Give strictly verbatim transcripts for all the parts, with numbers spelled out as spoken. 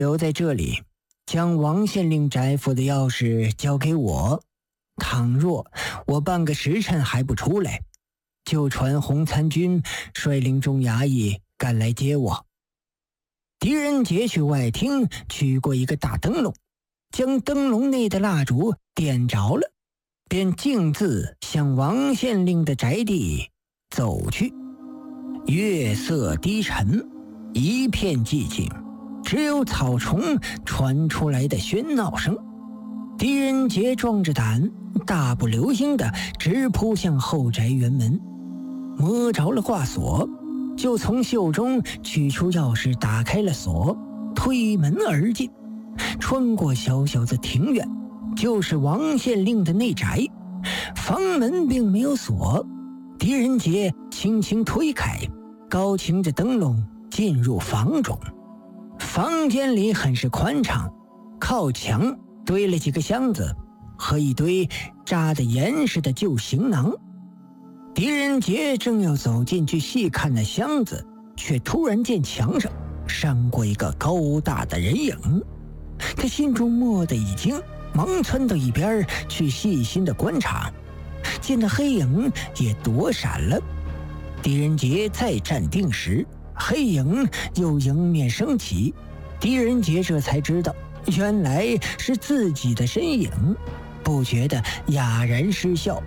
留在这里，将王县令宅府的钥匙交给我。倘若我半个时辰还不出来，就传洪参军率领众衙役赶来接我。狄仁杰去外厅取过一个大灯笼，将灯笼内的蜡烛点着了，便径自向王县令的宅地走去。月色低沉，一片寂静，只有草丛传出来的喧闹声。狄仁杰壮着胆，大步流星地直扑向后宅园门，摸着了挂锁，就从袖中取出钥匙，打开了锁，推门而进。穿过小小的庭院，就是王县令的内宅。房门并没有锁，狄仁杰轻轻推开，高擎着灯笼进入房中。房间里很是宽敞，靠墙堆了几个箱子和一堆扎得严实的旧行囊。狄仁杰正要走进去细看那箱子，却突然见墙上闪过一个高大的人影。他心中蓦地一惊，忙窜到一边去细心的观察，见那黑影也躲闪了。狄仁杰再站定时，黑影又迎面升起。狄仁杰这才知道，原来是自己的身影，不觉得哑然失笑。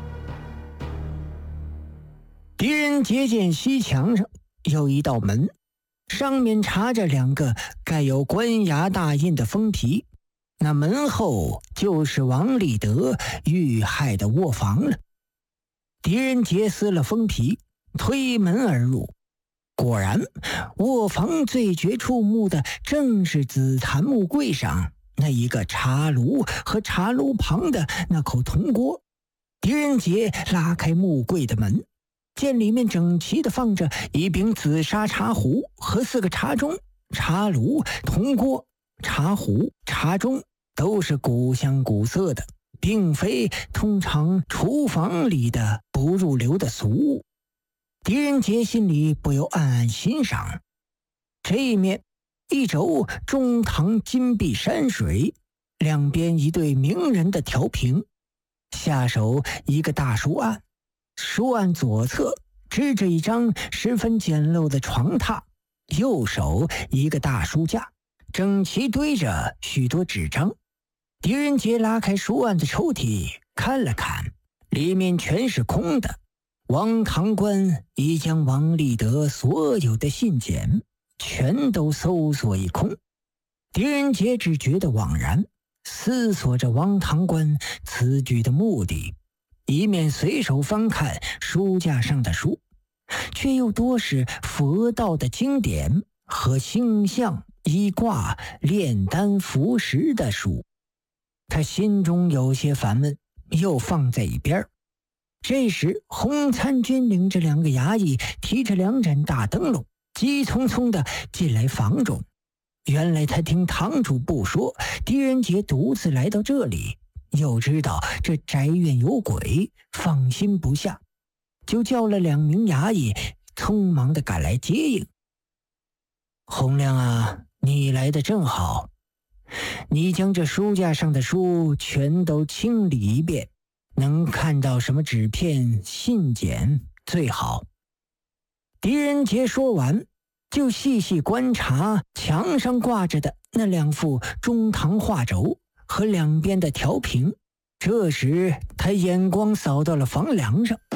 狄仁杰见西墙上有一道门，上面插着两个盖有官衙大印的封皮，那门后就是王立德遇害的卧房了。狄仁杰撕了封皮，推门而入。果然，卧房最觉触目的正是紫檀木柜上那一个茶炉和茶炉旁的那口铜锅。狄仁杰拉开木柜的门，见里面整齐地放着一柄紫砂茶壶和四个茶盅。茶炉、铜锅、茶壶、茶盅都是古香古色的，并非通常厨房里的不入流的俗物。狄仁杰心里不由暗暗欣赏，这一面一轴中堂金碧山水，两边一对名人的调屏，下手一个大书案，书案左侧支着一张十分简陋的床榻，右手一个大书架，整齐堆着许多纸张。狄仁杰拉开书案的抽屉看了看，里面全是空的。王堂官已将王立德所有的信件全都搜索一空。狄仁杰只觉得惘然，思索着王堂官此举的目的，一面随手翻看书架上的书，却又多是佛道的经典和星象、医卦、炼丹服食的书。他心中有些烦闷，又放在一边。这时洪参军领着两个衙役，提着两盏大灯笼，急匆匆地进来房中。原来他听堂主不说狄仁杰独自来到这里，又知道这宅院有鬼，放心不下，就叫了两名衙役匆忙地赶来接应。洪亮啊，你来得正好，你将这书架上的书全都清理一遍，能看到什么纸片、信件最好。狄仁杰说完，就细细观察墙上挂着的那两幅中堂画轴和两边的调屏。这时他眼光扫到了房梁上，